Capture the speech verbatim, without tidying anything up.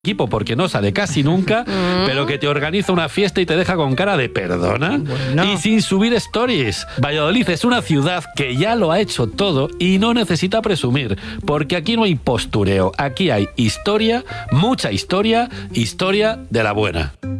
equipo porque no sale casi nunca, pero que te organiza una fiesta y te deja con cara de perdona. Bueno. Y sin subir stories. Valladolid es una ciudad que ya lo ha hecho todo y no necesita presumir, porque aquí no hay postureo, aquí hay historia, mucha historia, historia de la buena.